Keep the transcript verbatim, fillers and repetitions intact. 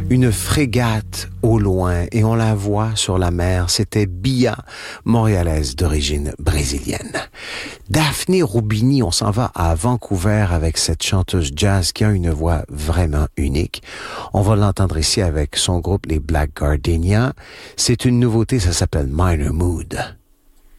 Une frégate au loin et on la voit sur la mer. C'était Bia, montréalaise d'origine brésilienne. Daphné Roubini, on s'en va à Vancouver avec cette chanteuse jazz qui a une voix vraiment unique. On va l'entendre ici avec son groupe, les Black Gardenia. C'est une nouveauté, ça s'appelle Minor Mood.